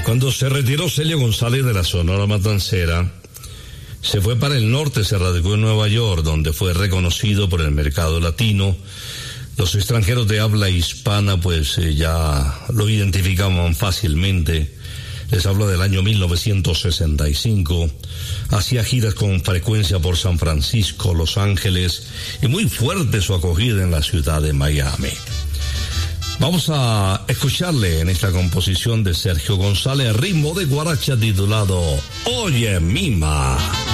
Cuando se retiró Celio González de la Sonora Matancera, se fue para el norte, se radicó en Nueva York, donde fue reconocido por el mercado latino. Los extranjeros de habla hispana pues ya lo identificaban fácilmente. Les hablo del año 1965. Hacía giras con frecuencia por San Francisco, Los Ángeles, y muy fuerte su acogida en la ciudad de Miami. Vamos a escucharle en esta composición de Sergio González, ritmo de guaracha titulado Oye Mima.